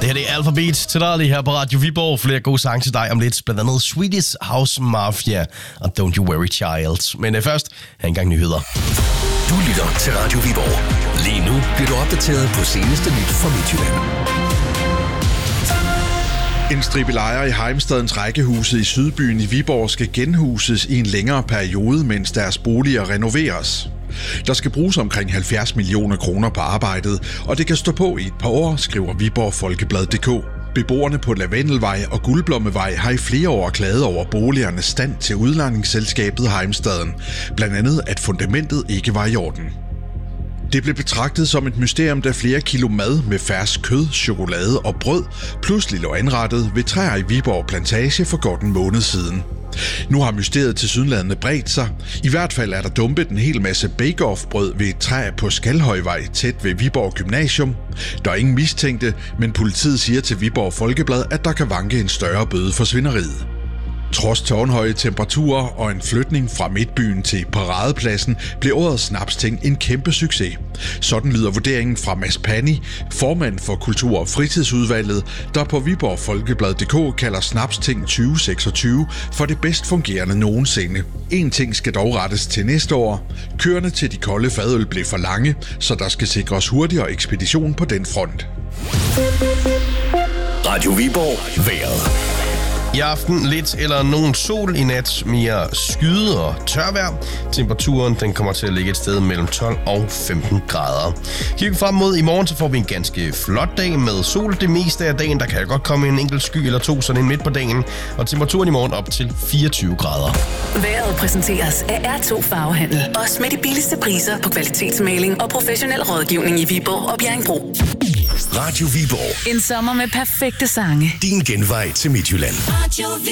her det er Alphabet til dig lige her på Radio Viborg. Flere gode sange til dig om lidt, blandt andet Swedish House Mafia og Don't You Worry Child. Men først, her engang nyheder. Du lytter til Radio Viborg. Lige nu bliver du opdateret på seneste nyt fra Midtjylland. En stribe lejere i Heimstadens rækkehuse i Sydbyen i Viborg skal genhuses i en længere periode, mens deres boliger renoveres. Der skal bruges omkring 70 millioner kroner på arbejdet, og det kan stå på i et par år, skriver Viborg Folkeblad.dk. Beboerne på Lavendelvej og Guldblommevej har i flere år klaget over boligernes stand til udlejningsselskabet Heimstaden. Blandt andet, at fundamentet ikke var i orden. Det blev betragtet som et mysterium, da flere kilo mad med fersk kød, chokolade og brød pludselig lå anrettet ved træer i Viborg Plantage for godt en måned siden. Nu har mysteriet tilsyneladende bredt sig. I hvert fald er der dumpet en hel masse bake-off-brød ved et træ på Skalhøjvej tæt ved Viborg Gymnasium. Der er ingen mistænkte, men politiet siger til Viborg Folkeblad, at der kan vanke en større bøde for svineriet. Trods tårnhøje temperaturer og en flytning fra Midtbyen til Paradepladsen blev årets Snapsting en kæmpe succes. Sådan lyder vurderingen fra Mads Pani, formand for Kultur- og Fritidsudvalget, der på Viborg Folkeblad.dk kalder Snapsting 2026 for det bedst fungerende nogensinde. En ting skal dog rettes til næste år. Køerne til de kolde fadøl blev for lange, så der skal sikres hurtigere ekspedition på den front. Radio Viborg. Vejret. I aften lidt eller nogen sol, i nat mere skyde og tørvejr. Temperaturen den kommer til at ligge et sted mellem 12 og 15 grader. Kigger frem mod i morgen, så får vi en ganske flot dag med sol det meste af dagen. Der kan godt komme en enkelt sky eller to sådan en midt på dagen. Og temperaturen i morgen op til 24 grader. Vejret præsenteres af R2 Farvehandel. Også med de billigste priser på kvalitetsmaling og professionel rådgivning i Viborg og Bjerringbro. Radio Viborg. En sommer med perfekte sange. Din genvej til Midtjylland.